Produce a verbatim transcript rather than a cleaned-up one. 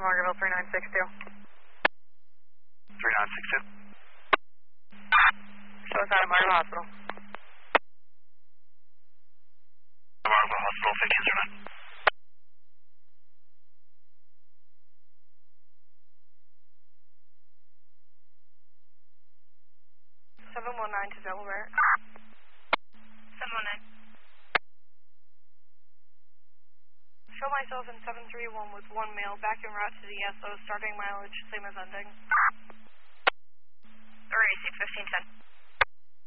Margaretville three nine six two. three nine six two. Show us out of Margaretville Hospital. Margaretville Hospital, fifteen zero nine. seven one nine to Delaware. seven one nine. Show myself in seven three one with one male back en route to the S O, starting mileage, same as ending. Receive fifteen ten.